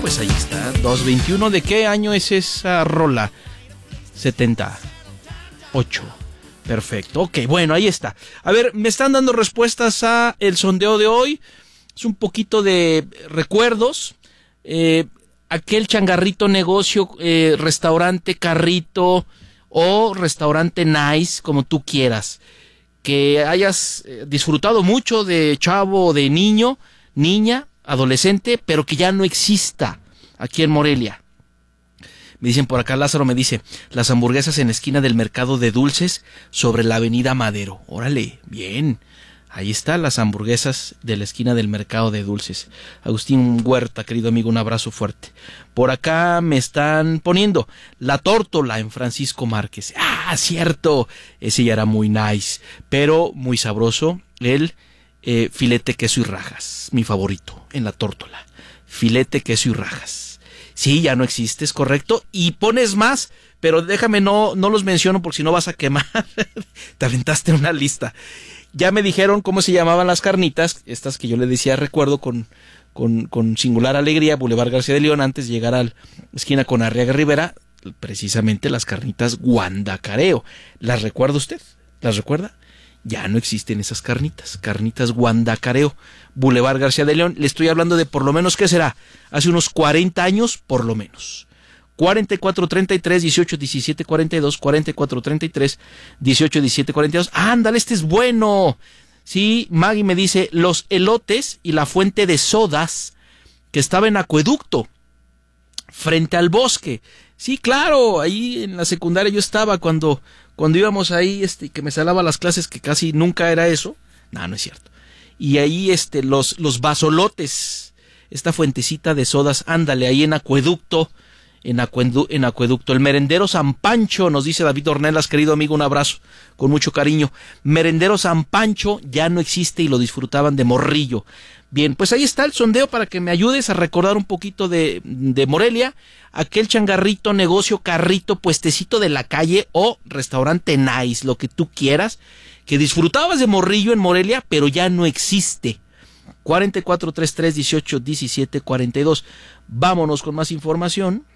pues ahí está, 221. ¿De qué año es esa rola? 78. Perfecto, ok, bueno, ahí está. A ver, me están dando respuestas a el sondeo de hoy. Es un poquito de recuerdos. Aquel changarrito negocio, restaurante carrito o restaurante nice, como tú quieras, que hayas disfrutado mucho de chavo o de niño, niña, adolescente, pero que ya no exista aquí en Morelia. Me dicen por acá, Lázaro me dice, las hamburguesas en la esquina del mercado de dulces sobre la avenida Madero. Órale, bien. Ahí están las hamburguesas de la esquina del mercado de dulces. Agustín Huerta, querido amigo, un abrazo fuerte. Por acá me están poniendo la tórtola en Francisco Márquez. Ah, cierto, ese ya era muy nice, pero muy sabroso. El filete, queso y rajas, mi favorito en la tórtola. Filete, queso y rajas. Sí, ya no existe, es correcto. Y pones más, pero déjame no los menciono porque si no vas a quemar. Te aventaste una lista. Ya me dijeron cómo se llamaban las carnitas, estas que yo le decía, recuerdo con singular alegría, Boulevard García de León, antes de llegar a la esquina con Arriaga Rivera, precisamente las carnitas Guandacareo. ¿Las recuerda usted? ¿Las recuerda? Ya no existen esas carnitas Guandacareo, Boulevard García de León. Le estoy hablando de por lo menos, ¿qué será? Hace unos 40 años, por lo menos. 4433 18 17 42, 4433 18 17 42. Ándale, este es bueno. Sí, Maggie me dice los elotes y la fuente de sodas que estaba en Acueducto, frente al bosque. Sí, claro, ahí en la secundaria yo estaba cuando íbamos ahí, que me salaba las clases, que casi nunca era eso. No es cierto. Y ahí los vasolotes, esta fuentecita de sodas, ándale, ahí en Acueducto. En Acueducto. El merendero San Pancho, nos dice David Ornelas, querido amigo, un abrazo, con mucho cariño. Merendero San Pancho ya no existe y lo disfrutaban de morrillo. Bien, pues ahí está el sondeo para que me ayudes a recordar un poquito de Morelia, aquel changarrito, negocio, carrito, puestecito de la calle o restaurante nice, lo que tú quieras, que disfrutabas de morrillo en Morelia, pero ya no existe. 4433 18 17 42. Vámonos con más información.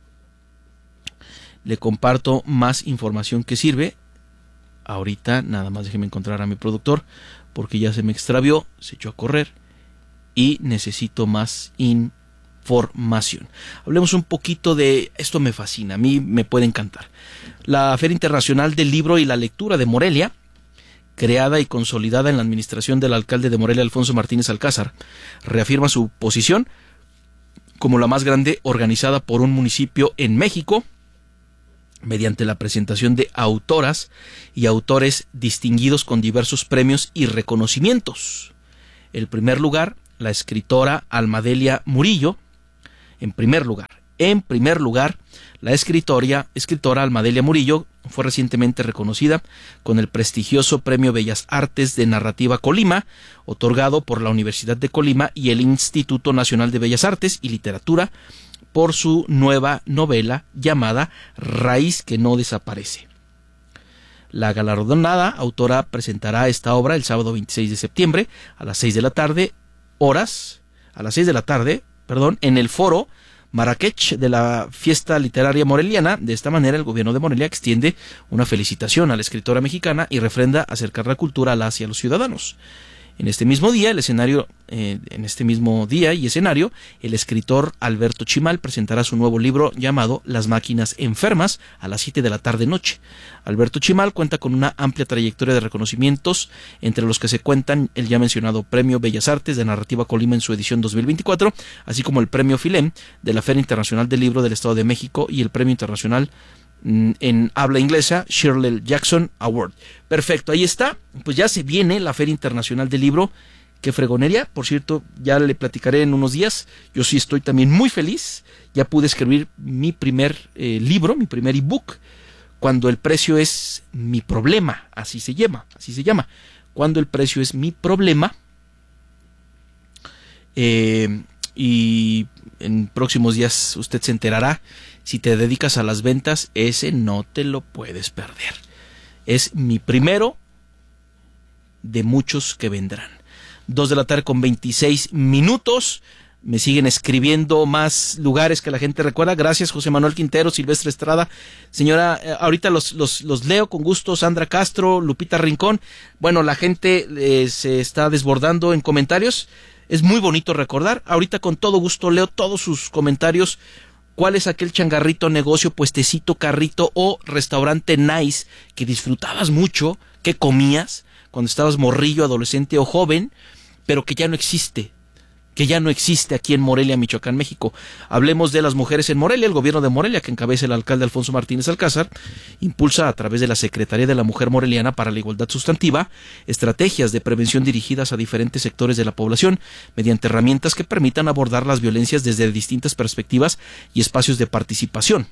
Le comparto más información que sirve. Ahorita nada más déjeme encontrar a mi productor porque ya se me extravió, se echó a correr y necesito más información. Hablemos un poquito de esto, me fascina, a mí me puede encantar. La Feria Internacional del Libro y la Lectura de Morelia, creada y consolidada en la administración del alcalde de Morelia, Alfonso Martínez Alcázar, reafirma su posición como la más grande organizada por un municipio en México, mediante la presentación de autoras y autores distinguidos con diversos premios y reconocimientos. En primer lugar, la escritora Almadelia Murillo. En primer lugar, la escritora Almadelia Murillo fue recientemente reconocida con el prestigioso Premio Bellas Artes de Narrativa Colima, otorgado por la Universidad de Colima y el Instituto Nacional de Bellas Artes y Literatura, por su nueva novela llamada Raíz que no desaparece. La galardonada autora presentará esta obra el sábado 26 de septiembre a las 6 de la tarde, en el foro Marrakech de la Fiesta Literaria Moreliana. De esta manera, el gobierno de Morelia extiende una felicitación a la escritora mexicana y refrenda acercar la cultura a las y a los ciudadanos. En este mismo día y escenario, el escritor Alberto Chimal presentará su nuevo libro llamado Las máquinas enfermas a las 7 de la tarde-noche. Alberto Chimal cuenta con una amplia trayectoria de reconocimientos, entre los que se cuentan el ya mencionado Premio Bellas Artes de Narrativa Colima en su edición 2024, así como el Premio Filem de la Feria Internacional del Libro del Estado de México y el Premio Internacional en habla inglesa Shirley Jackson Award. Perfecto, ahí está. Pues ya se viene la Feria Internacional del Libro. Qué fregonería, por cierto, ya le platicaré en unos días. Yo sí estoy también muy feliz. Ya pude escribir mi primer libro, mi primer ebook, Cuando el precio es mi problema, así se llama. Cuando el precio es mi problema. Y en próximos días usted se enterará. Si te dedicas a las ventas, ese no te lo puedes perder. Es mi primero de muchos que vendrán. 2 de la tarde con 26 minutos. Me siguen escribiendo más lugares que la gente recuerda. Gracias, José Manuel Quintero, Silvestre Estrada. Señora, ahorita los leo con gusto. Sandra Castro, Lupita Rincón. Bueno, la gente se está desbordando en comentarios. Es muy bonito recordar. Ahorita con todo gusto leo todos sus comentarios. ¿Cuál es aquel changarrito, negocio, puestecito, carrito o restaurante nice que disfrutabas mucho, que comías cuando estabas morrillo, adolescente o joven, pero que ya no existe? Que ya no existe aquí en Morelia, Michoacán, México. Hablemos de las mujeres en Morelia. El gobierno de Morelia, que encabeza el alcalde Alfonso Martínez Alcázar, impulsa a través de la Secretaría de la Mujer Moreliana para la Igualdad Sustantiva estrategias de prevención dirigidas a diferentes sectores de la población mediante herramientas que permitan abordar las violencias desde distintas perspectivas y espacios de participación.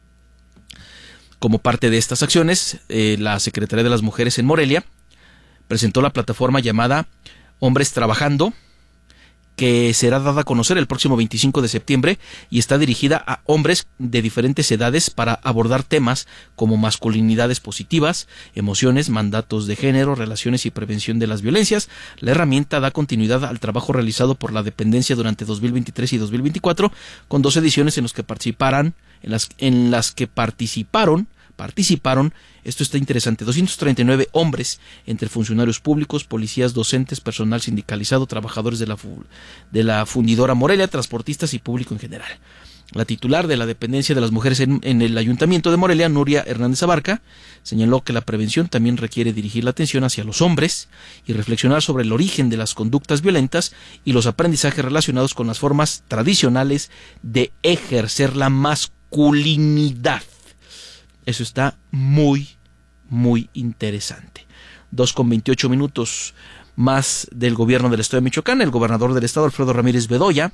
Como parte de estas acciones, la Secretaría de las Mujeres en Morelia presentó la plataforma llamada Hombres Trabajando, que será dada a conocer el próximo 25 de septiembre y está dirigida a hombres de diferentes edades para abordar temas como masculinidades positivas, emociones, mandatos de género, relaciones y prevención de las violencias. La herramienta da continuidad al trabajo realizado por la dependencia durante 2023 y 2024 con 2 ediciones en las que participaron, esto está interesante, 239 hombres, entre funcionarios públicos, policías, docentes, personal sindicalizado, trabajadores de la fundidora Morelia, transportistas y público en general. La titular de la dependencia de las mujeres en el Ayuntamiento de Morelia, Nuria Hernández Abarca, señaló que la prevención también requiere dirigir la atención hacia los hombres y reflexionar sobre el origen de las conductas violentas y los aprendizajes relacionados con las formas tradicionales de ejercer la masculinidad. Eso está muy, muy interesante. 2:28 más del gobierno del estado de Michoacán. El gobernador del estado, Alfredo Ramírez Bedoya,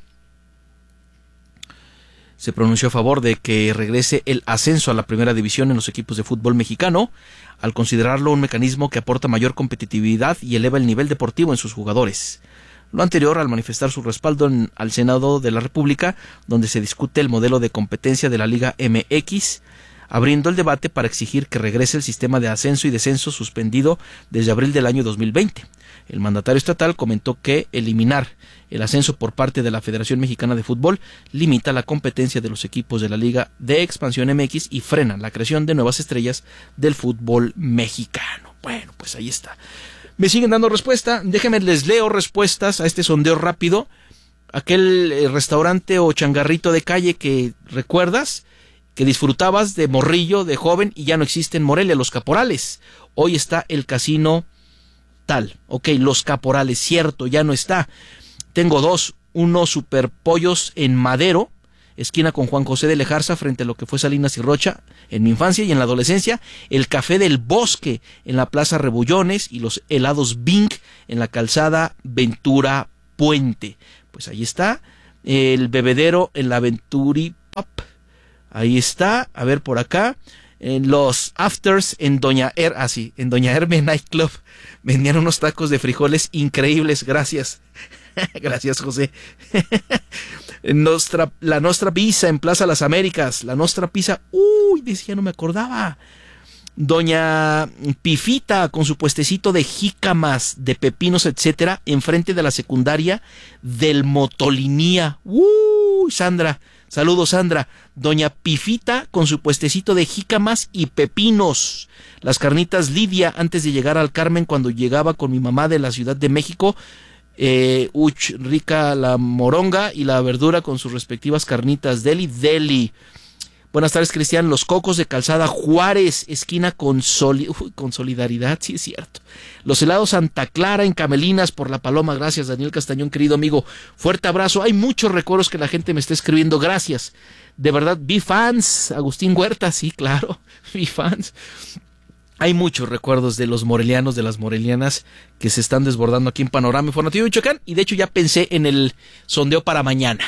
se pronunció a favor de que regrese el ascenso a la primera división en los equipos de fútbol mexicano, al considerarlo un mecanismo que aporta mayor competitividad y eleva el nivel deportivo en sus jugadores. Lo anterior al manifestar su respaldo al Senado de la República, donde se discute el modelo de competencia de la Liga MX, abriendo el debate para exigir que regrese el sistema de ascenso y descenso suspendido desde abril del año 2020. El mandatario estatal comentó que eliminar el ascenso por parte de la Federación Mexicana de Fútbol limita la competencia de los equipos de la Liga de Expansión MX y frena la creación de nuevas estrellas del fútbol mexicano. Bueno, pues ahí está. Me siguen dando respuesta. Déjenme les leo respuestas a este sondeo rápido. Aquel restaurante o changarrito de calle que recuerdas, que disfrutabas de morrillo, de joven, y ya no existe en Morelia, Los Caporales. Hoy está el casino tal. Ok, Los Caporales, cierto, ya no está. Tengo 2, uno Super Pollos en Madero, esquina con Juan José de Lejarza, frente a lo que fue Salinas y Rocha, en mi infancia y en la adolescencia. El Café del Bosque, en la Plaza Rebullones, y los helados Bing, en la calzada Ventura Puente. Pues ahí está. El Bebedero, en la Venturi Pop. Ahí está, a ver por acá, en los afters en Doña Herme Nightclub, vendían unos tacos de frijoles increíbles, gracias, gracias José. La Nostra Pizza en Plaza Las Américas, la Nostra Pizza, decía, no me acordaba. Doña Pifita con su puestecito de jícamas, de pepinos, etcétera, enfrente de la secundaria del Motolinía. Sandra, saludos Sandra. Doña Pifita con su puestecito de jícamas y pepinos. Las carnitas Lidia antes de llegar al Carmen, cuando llegaba con mi mamá de la Ciudad de México. Rica la moronga y la verdura con sus respectivas carnitas. Deli. Buenas tardes, Cristian. Los Cocos de Calzada Juárez, esquina con Solidaridad, sí es cierto. Los helados Santa Clara en Camelinas por La Paloma. Gracias, Daniel Castañón, querido amigo. Fuerte abrazo. Hay muchos recuerdos que la gente me está escribiendo. Gracias. De verdad, fans. Agustín Huerta, sí, claro. Fans. Hay muchos recuerdos de los morelianos, de las morelianas que se están desbordando aquí en Panorama Informativo Michoacán. Y de hecho ya pensé en el sondeo para mañana.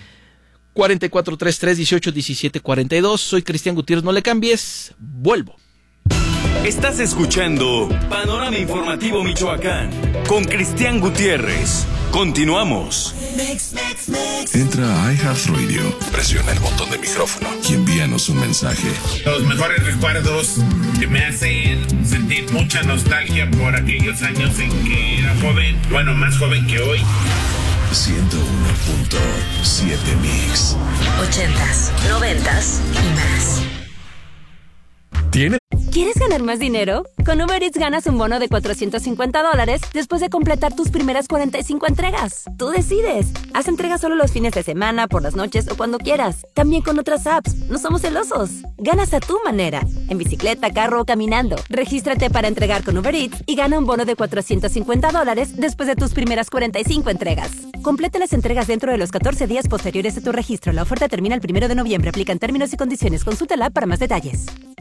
4433181742. Soy Cristian Gutiérrez, no le cambies, vuelvo. Estás escuchando Panorama Informativo Michoacán con Cristian Gutiérrez. Continuamos. Entra a iHeartRadio, presiona el botón de micrófono y envíanos un mensaje. Los mejores recuerdos que me hacen sentir mucha nostalgia por aquellos años en que era joven, bueno, más joven que hoy. 101.7 Mix. 80s, 90s y más. ¿Quieres ganar más dinero? Con Uber Eats ganas un bono de $450 después de completar tus primeras 45 entregas. Tú decides. Haz entregas solo los fines de semana, por las noches o cuando quieras. También con otras apps. No somos celosos. Ganas a tu manera. En bicicleta, carro o caminando. Regístrate para entregar con Uber Eats y gana un bono de $450 después de tus primeras 45 entregas. Completa las entregas dentro de los 14 días posteriores a tu registro. La oferta termina el 1 de noviembre. Aplican términos y condiciones. Consulta la app para más detalles.